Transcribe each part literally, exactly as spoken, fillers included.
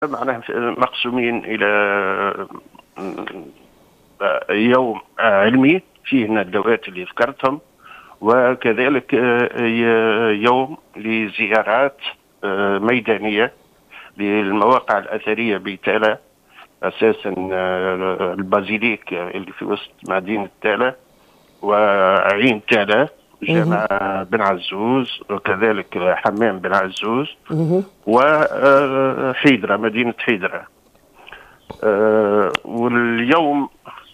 معناها مقسومين إلى يوم علمي فيه الندوات اللي ذكرتهم، وكذلك يوم لزيارات ميدانية للمواقع الأثرية بتالا، أساسا البازيليك اللي في وسط مدينة تالا، وعين تالا، جامع بن عزوز، وكذلك حمام بن عزوز، وحيدرة، مدينة حيدرة. واليوم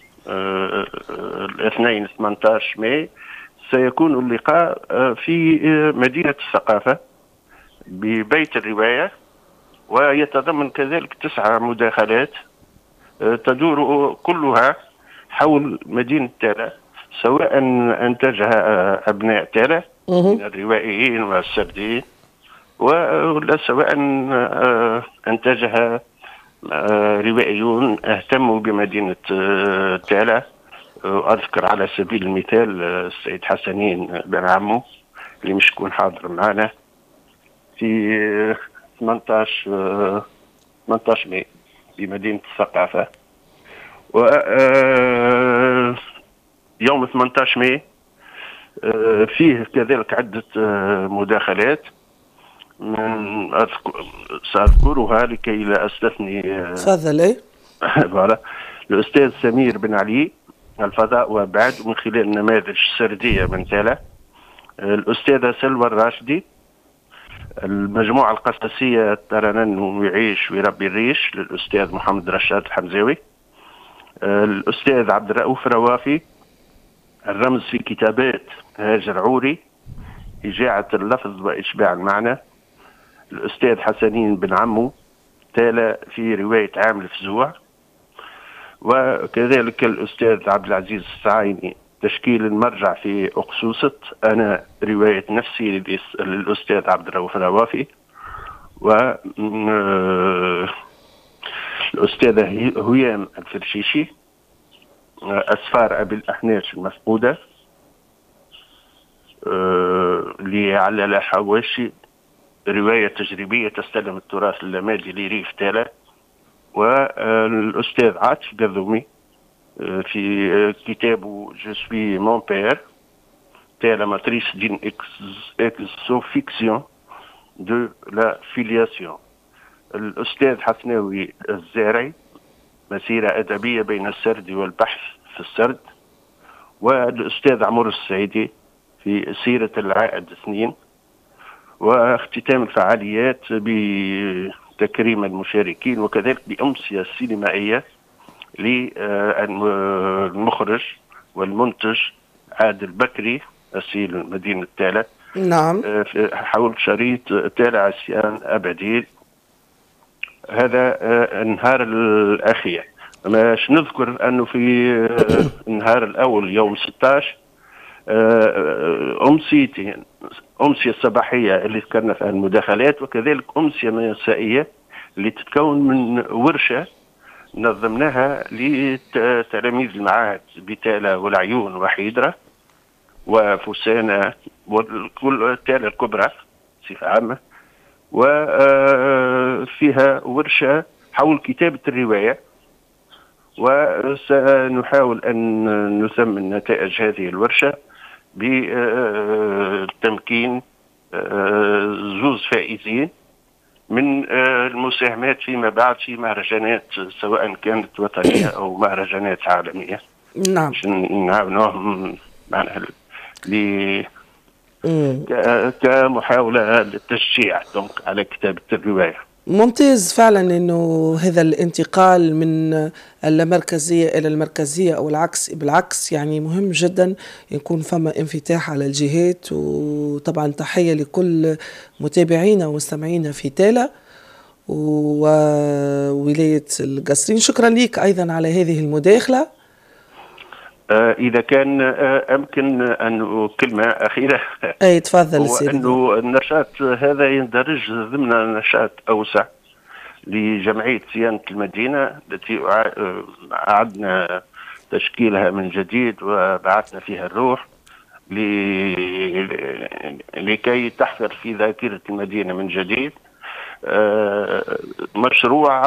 الاثنين ثمانية عشر ماي سيكون اللقاء في مدينة الثقافة ببيت الرواية، ويتضمن كذلك تسعة مداخلات تدور كلها حول مدينة تالا، سواء أنتجها أبناء تالا من الروائيين والسرديين، ولا سواء أنتجها روائيون اهتموا بمدينة تالا. أذكر على سبيل المثال السيد حسنين بن عمو اللي مش يكون حاضر معنا في ثمانية عشر ماي بمدينة الثقافة. و يوم ثمانية عشر ماي فيه كذلك عدة مداخلات من سأذكرها لكي لا أستثني. تفضل. ايه الأستاذ سمير بن علي، الفضاء وبعد، من خلال نماذج سردية من تالا. الأستاذة سلوى الراشدي، المجموعة القصصية ترنن ويعيش ويربي الريش، للأستاذ محمد رشاد الحمزاوي. الأستاذ عبد الرؤوف روافي، الرمز في كتابات هاجر عوري، إجاعة اللفظ وإشباع المعنى. الأستاذ حسنين بن عمو، تالا في رواية عام الفزوع. وكذلك الأستاذ عبد العزيز السعايني، تشكيل المرجع في أقصوصة، أنا رواية نفسي، للأستاذ عبد الرؤوف الروافي. والأستاذة هيام الفرشيشي، أسفار أبي الأحناش المفقودة، لعلالة حواشي، رواية تجريبية تستلم التراث اللامادي لريف تالا. والأستاذ عاطف قذومي في كتابه جو سوي مون بير، تالا ماتريس دين اكسوفيكسيون دو لا فيلياسيون. الأستاذ حسناوي الزارعي، مسيرة أدبية بين السرد والبحث في السرد. والأستاذ عمر السعيدي في سيرة العائد سنين. واختتام الفعاليات بتكريم المشاركين، وكذلك بأمسية سينمائية للمخرج والمنتج عادل بكري، أسيل مدينة تالا، نعم، حول شريط تالا عصيان أبديل. هذا النهار الأخير. ماش نذكر أنه في النهار الأول يوم ستة عشر أمسيتين، أمسية صباحية اللي ذكرنا فيها المداخلات، وكذلك أمسية مسائية اللي تتكون من ورشة نظمناها لتلاميذ المعاهد بتالا والعيون وحيدرة وفسانة وكل تالا الكبرى بصفة عامة، وفيها ورشة حول كتابة الرواية. وسنحاول أن نثمن نتائج هذه الورشة بتمكين زوز فائزين من المساهمات فيما بعد في مهرجانات، سواء كانت وطنية أو مهرجانات عالمية. نعم، نعاونوهم معناها كمحاولة للتشجيع دونك على كتابة الرواية. ممتاز فعلا انه هذا الانتقال من اللامركزيه الى المركزيه او العكس بالعكس، يعني مهم جدا يكون فما انفتاح على الجهات. وطبعا تحيه لكل متابعينا ومستمعينا في تالا وولايه القصرين. شكرا لك ايضا على هذه المداخله. إذا كان أمكن أن كلمة أخيرة. أي تفضل سيدي. أنه النشاط هذا يندرج ضمن نشاط أوسع لجمعية صيانة المدينة التي أعدنا تشكيلها من جديد وبعثنا فيها الروح لكي تحفر في ذاكرة المدينة من جديد. مشروع